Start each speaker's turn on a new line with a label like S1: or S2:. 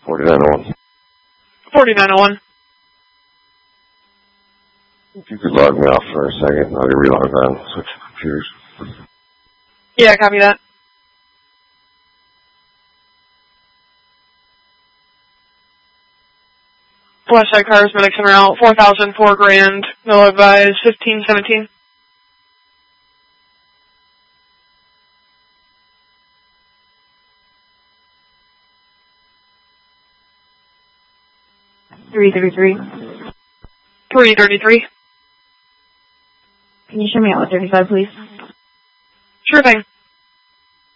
S1: 4901.
S2: 4901.
S1: If you could log me off for a second, I'll get relogged on. Switch computers.
S2: Yeah, copy that. Flashlight cars, medics en route, 4,000, 4 grand, no advise, 1517.
S3: $333.
S2: 333.
S3: Can you show me out with 35, please?
S2: Sure thing.